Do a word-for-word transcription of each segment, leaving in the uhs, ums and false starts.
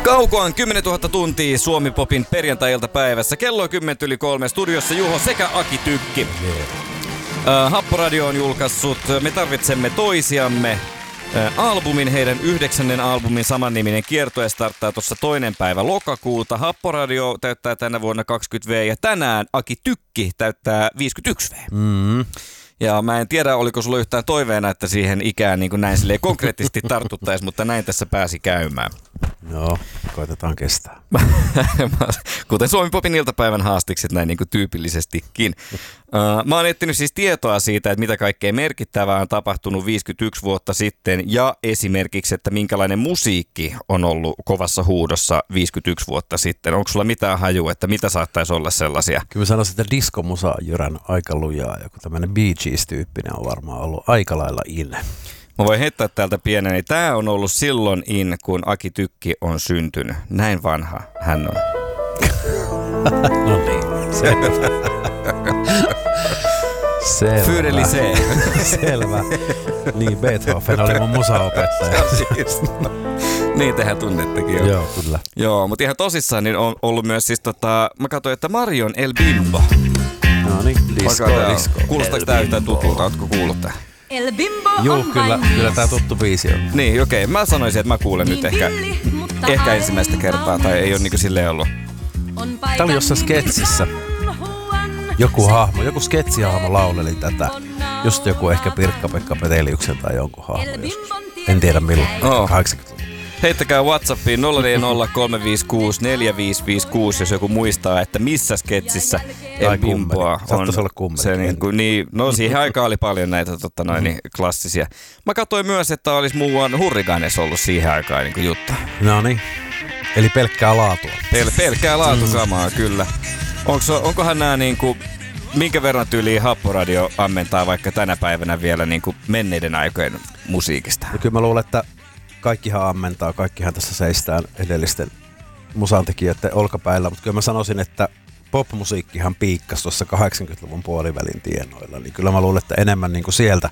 Kaukoan kymmenentuhatta tuntia Suomi-popin perjantai-iltapäivässä. Kello on kymmenen yli kolme. Studiossa Juho sekä Aki Tykki. Yeah. Uh, Happoradio on julkaissut Me tarvitsemme toisiamme uh, albumin, heidän yhdeksännen albumin samanniminen kiertue starttaa tuossa toinen päivä lokakuuta. Happoradio täyttää tänä vuonna kaksikymmentä vuotta ja tänään Aki Tykki täyttää viisikymmentäyksi vuotta. Mm. Ja mä en tiedä, oliko sulla yhtään toiveena, että siihen ikään niin kuin näin silleen konkreettisesti tartuttaisi, mutta näin tässä pääsi käymään. Joo, koitetaan kestää. Kuten Suomi-popin iltapäivän haastikset näin niin kuin tyypillisestikin. Uh, mä oon etsinyt siis tietoa siitä, että mitä kaikkea merkittävää on tapahtunut viisikymmentäyksi vuotta sitten ja esimerkiksi, että minkälainen musiikki on ollut kovassa huudossa viisikymmentäyksi vuotta sitten. Onko sulla mitään hajua, että mitä saattaisi olla sellaisia? Kyllä mä sanoisin, että diskomusa on jyrän aika lujaa. Joku tämmöinen Bee Gees-tyyppinen on varmaan ollut aika lailla in. Mä voin heittää täältä pienen, niin tää on ollut silloin in, kun Aki Tykki on syntynyt. Näin vanha hän on. No niin, selvä. Selvä. Fyydeli C. Selvä. Niin, Beethoven oli mun musaopettaja. Niin tehän tunnettekin jo. Joo, kyllä. Joo, mutta ihan tosissaan niin on ollut myös siis tota, mä katsoin, että Marion El Bimbo. No niin, disco, disco. Kuulostaako tää yhtään tutulta? Ootko kuullut tää? El Bimbo Joo, kyllä, kyllä tää tuttu biisi on. Niin, okei. Okay. Mä sanoisin, että mä kuulen nyt ehkä, ehkä ensimmäistä kertaa, tai ei ole niinku silleen ollut. Tää oli jossain sketsissä. Joku hahmo, joku sketsihahmo lauleli tätä. Just joku ehkä Pirkka-Pekka Peteliuksen tai jonkun hahmo joskus. En tiedä milloin, oh. kahdeksankymmentäluvulla. Heittäkää WhatsAppiin nolla neljä nolla kolme viisi kuusi neljä viisi viisi kuusi, jos joku muistaa, että missä sketsissä El Bimboa on. Saattaisi olla kummeli. Se niin, kuin, niin, no siihen aikaan oli paljon näitä totta, noin, niin, klassisia. Mä katsoin myös, että olisi muuan Hurriganes ollut siihen aikaan niin kuin juttu. No niin, eli pelkkää laatua. Pel- pelkkää laatukamaa, kyllä. Onko, onkohan nämä niin kuin, minkä verran tyyliin Happoradio ammentaa vaikka tänä päivänä vielä niin kuin menneiden aikojen musiikista? Ja kyllä mä luulen, että kaikkihan ammentaa, kaikkihan tässä seistään edellisten musantekijöiden olkapäillä, mutta kyllä mä sanoisin, että popmusiikkihan piikkasi tuossa kahdeksankymmentäluvun puolivälin tienoilla, niin kyllä mä luulen, että enemmän niin kuin sieltä,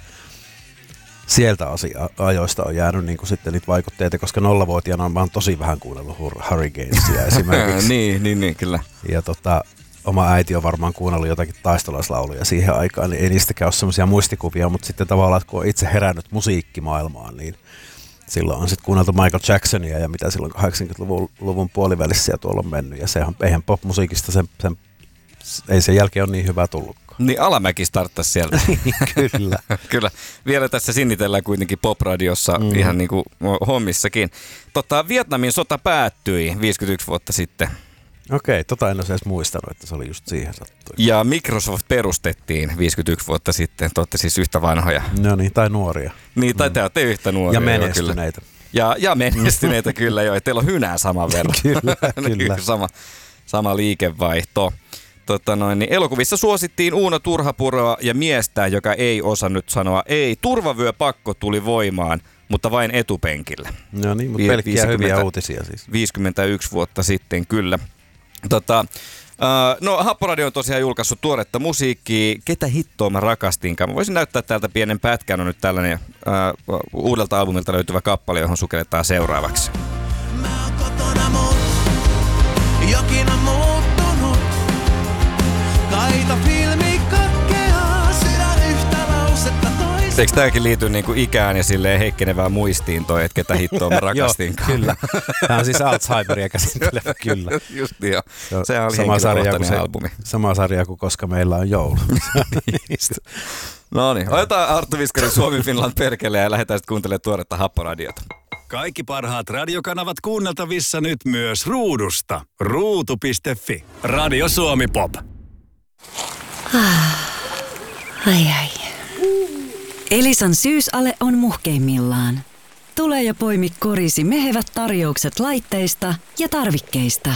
sieltä asia, ajoista on jäänyt niin kuin sitten niitä vaikutteita, koska nollavuotiaana mä oon tosi vähän kuunnellut Hurricanesia esimerkiksi. niin, niin, niin, kyllä. Ja tota, oma äiti on varmaan kuunnellut jotakin taistolaislauluja siihen aikaan, niin ei niistäkään ole semmoisia muistikuvia, mutta sitten tavallaan, kun on itse herännyt musiikkimaailmaan, niin silloin on sitten kuunneltu Michael Jacksonia ja mitä silloin kahdeksankymmentäluvun puolivälissä ja tuolla on mennyt. Ja sehän, eihän popmusiikista sen, sen, ei sen jälkeen ole niin hyvää tullutkaan. Niin Alamäki starttasi sieltä. Kyllä. Kyllä. Vielä tässä sinnitellään kuitenkin popradiossa mm. ihan niin kuin hommissakin. Tota, Vietnamin sota päättyi viisikymmentäyksi vuotta sitten. Okei, tota en ole edes muistanut, että se oli just siihen sattui. Ja Microsoft perustettiin viisikymmentäyksi vuotta sitten. Te olette siis yhtä vanhoja. No niin, tai nuoria. Niin, tai te olette yhtä nuoria. Ja menestyneitä. Ja, ja menestyneitä kyllä jo. Teillä on hynää saman verran. Kyllä, kyllä. sama, sama liikevaihto. Tota noin, niin elokuvissa suosittiin Uuno Turhapuroa ja miestä, joka ei osannut sanoa ei. Turvavyöpakko tuli voimaan, mutta vain etupenkillä. No niin, mutta pelkkiä hyviä uutisia siis. viisikymmentäyksi vuotta sitten, kyllä. Tota, uh, no Happoradio on tosiaan julkaissut tuoretta musiikkia. Ketä hittoa mä rakastinkaan? Mä voisin näyttää täältä pienen pätkän. On nyt tällainen uh, uudelta albumilta löytyvä kappale, johon sukelletaan seuraavaksi. Mä oon kotona mut, jokin on muuttunut. Kaita filmi katkeaa, sydän yhtä lausetta toista. Eikö tämäkin liity niinku ikään ja silleen heikkenevään muistiin toi, että ketä hittoa mä rakastinkaan? Joo, kyllä. Tämä on siis Alzheimeria käsittelevä, kyllä. Just niin jo. Sehän oli henkilökohtainen albumi. Sama sarja kuin Koska meillä on joulu. No niin, otetaan Arttu Viskarin Suomi Finland perkele ja lähdetään sitten kuuntelemaan tuoretta Happoradiota. Kaikki parhaat radiokanavat kuunneltavissa nyt myös ruudusta. ruutu piste fi. Radio Suomi Pop. Ai ai. Elisan syysale on muhkeimmillaan. Tule ja poimi korisi mehevät tarjoukset laitteista ja tarvikkeista.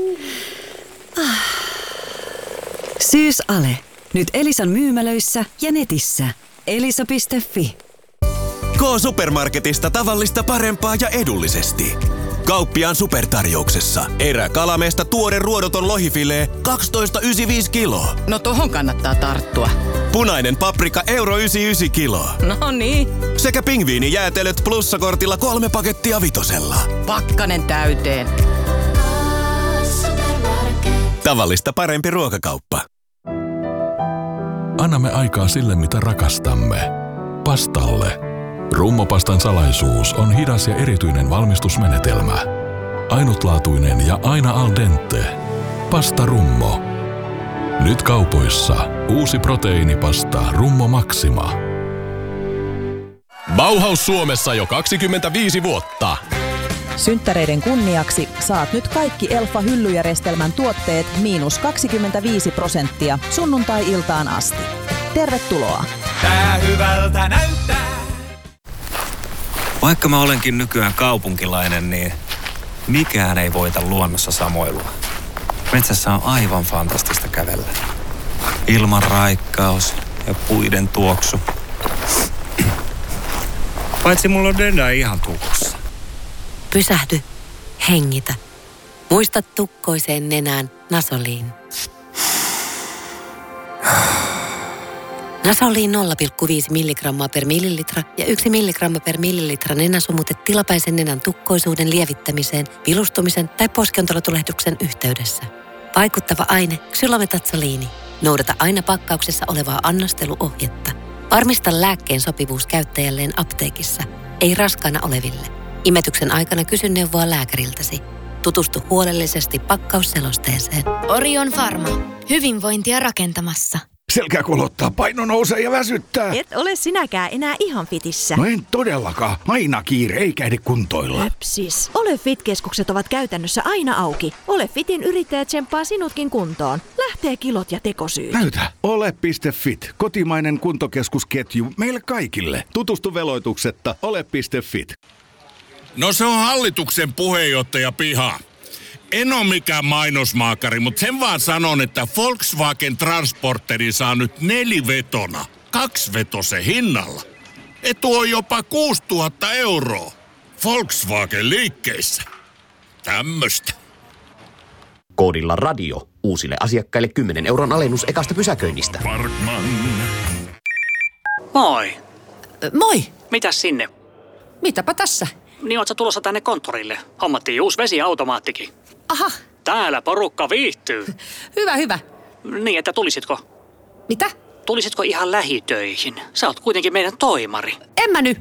Syysale. Nyt Elisan myymälöissä ja netissä. elisa piste fi. K-Supermarketista tavallista parempaa ja edullisesti. Kauppiaan supertarjouksessa. Eräkalameesta tuore ruodoton lohifilee kaksitoista pilkku yhdeksänkymmentäviisi kiloa. No tohon kannattaa tarttua. Punainen paprika euro yhdeksänkymmentäyhdeksän kiloa. No niin. Sekä pingviinijäätelöt plussakortilla kolme pakettia vitosella. Pakkanen täyteen. Tavallista parempi ruokakauppa. Annamme aikaa sille, mitä rakastamme. Pastalle. Rummopastan salaisuus on hidas ja erityinen valmistusmenetelmä. Ainutlaatuinen ja aina al dente. Pasta Rummo. Nyt kaupoissa uusi proteiinipasta Rummo Maxima. Bauhaus Suomessa jo kaksikymmentäviisi vuotta. Synttäreiden kunniaksi saat nyt kaikki Elfa-hyllyjärjestelmän tuotteet miinus kaksikymmentäviisi prosenttia sunnuntai-iltaan asti. Tervetuloa! Tää hyvältä näyttää. Vaikka mä olenkin nykyään kaupunkilainen, niin mikään ei voita luonnossa samoilua. Metsässä on aivan fantastista kävellä. Ilman raikkaus ja puiden tuoksu. Paitsi mulla on Denda ihan tukossa. Pysähdy, hengitä. Muista tukkoiseen nenään Nasoliin. Nasoliin nolla pilkku viisi milligrammaa per millilitra ja yksi milligramma per millilitra nenäsumutet tilapäisen nenän tukkoisuuden lievittämiseen, vilustumisen tai poskiontelotulehduksen yhteydessä. Vaikuttava aine ksylometatsoliini. Noudata aina pakkauksessa olevaa annosteluohjetta. Varmista lääkkeen sopivuus käyttäjälleen apteekissa, ei raskaana oleville. Imetyksen aikana kysy neuvoa lääkäriltäsi. Tutustu huolellisesti pakkausselosteeseen. Orion Pharma. Hyvinvointia rakentamassa. Selkä kolottaa, paino nousee ja väsyttää. Et ole sinäkään enää ihan fitissä. No en todellakaan. Aina kiire, eikä ehdi kuntoilla. Höpsis. Ole Fit-keskukset ovat käytännössä aina auki. Ole Fitin yrittäjä tsemppaa sinutkin kuntoon. Lähtee kilot ja tekosyyt. Näytä. Ole piste fit. Kotimainen kuntokeskusketju meille kaikille. Tutustu veloituksetta. Ole piste fit. No se on hallituksen puheenjohtaja piha. En ole mikään mainosmaakari, mutta sen vaan sanon, että Volkswagen Transporteri saa nyt nelivetona, kaksivetosen hinnalla. Etu on jopa kuusituhatta euroa. Volkswagen liikkeissä. Tämmöstä. Koodilla radio. Uusille asiakkaille kymmenen euron alennus ekasta pysäköinnistä. Parkman. Moi. Moi. Mitäs sinne? Mitäpä tässä? Niin oot sä tulossa tänne konttorille? Hommattiin uusi vesiautomaattikin. Aha. Täällä porukka viihtyy. Hyvä, hyvä. Niin, että tulisitko? Mitä? Tulisitko ihan lähitöihin? Sä oot kuitenkin meidän toimari. En mä nyt.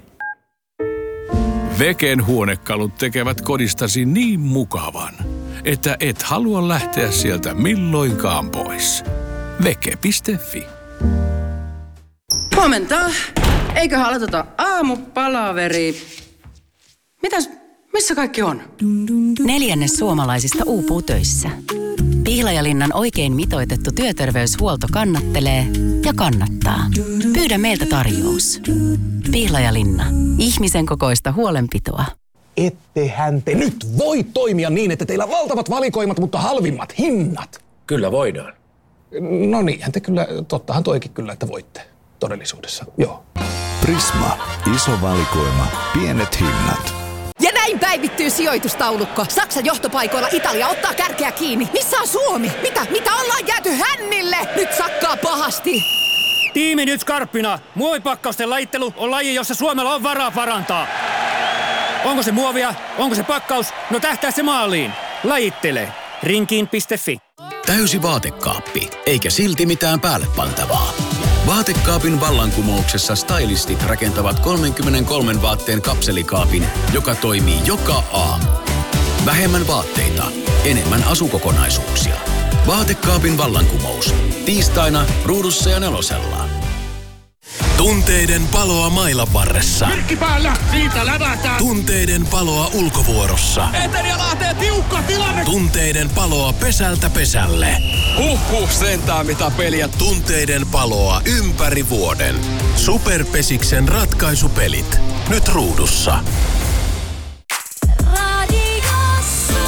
Veken huonekalut tekevät kodistasi niin mukavan, että et halua lähteä sieltä milloinkaan pois. Veke piste fi. Huomenta. Eiköhän aloiteta aamupalaveri. Mitäs, missä kaikki on? Neljännes suomalaisista uupuu töissä. Pihlajalinnan oikein mitoitettu työterveyshuolto kannattelee ja kannattaa. Pyydä meiltä tarjous. Pihlajalinna. Ihmisen kokoista huolenpitoa. Ettehän te nyt voi toimia niin, että teillä on valtavat valikoimat, mutta halvimmat hinnat. Kyllä voidaan. No niinhän te kyllä, tottahan toikin kyllä, että voitte todellisuudessa, joo. Prisma. Iso valikoima. Pienet hinnat. Ja näin päivittyy sijoitustaulukko. Saksan johtopaikoilla Italia ottaa kärkeä kiinni. Missä on Suomi? Mitä? Mitä ollaan jääty hännille? Nyt sakkaa pahasti. Tiimi nyt skarppina. Muovipakkausten lajittelu on laji, jossa Suomella on varaa parantaa. Onko se muovia? Onko se pakkaus? No tähtää se maaliin. Lajittele. Rinkiin piste fi. Täysi vaatekaappi, eikä silti mitään päälle pantavaa. Vaatekaapin vallankumouksessa stylistit rakentavat kolmekymmentäkolme vaatteen kapselikaapin, joka toimii joka aamu. Vähemmän vaatteita, enemmän asukokonaisuuksia. Vaatekaapin vallankumous. Tiistaina Ruudussa ja Nelosella. Tunteiden paloa mailan varressa. Virkki päällä, siitä lävätään. Tunteiden paloa ulkovuorossa. Eteri ja Lahteen tiukka tilanne. Tunteiden paloa pesältä pesälle. Huhhuh, sentään mitä peliä. Tunteiden paloa ympäri vuoden. Superpesiksen ratkaisupelit. Nyt Ruudussa.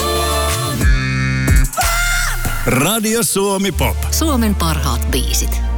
Radio Suomi Pop. Suomen parhaat biisit.